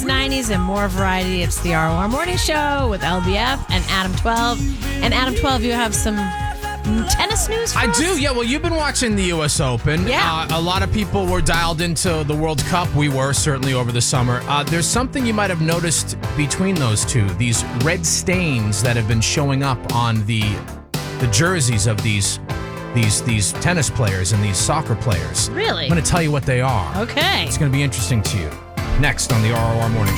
80s, 90s, and more variety. It's the ROR Morning Show with LBF and Adam 12. And Adam 12, you have some tennis news for us? I do, yeah. Well, you've been watching the U.S. Open. Yeah. A lot of people were dialed into the World Cup. We were, certainly over the summer. There's something you might have noticed between those two. These red stains that have been showing up on the jerseys of these tennis players and these soccer players. Really? I'm going to tell you what they are. Okay. It's going to be interesting to you. Next on the ROR Morning